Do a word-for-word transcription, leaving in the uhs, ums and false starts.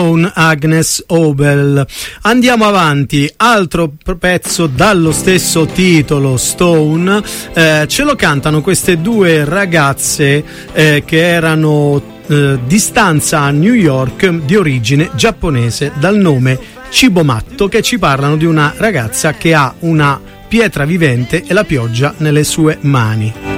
Stone, Agnes Obel. Andiamo avanti, altro pezzo dallo stesso titolo, Stone, eh, ce lo cantano queste due ragazze eh, che erano eh, di stanza a New York, di origine giapponese, dal nome Cibomatto, che ci parlano di una ragazza che ha una pietra vivente e la pioggia nelle sue mani.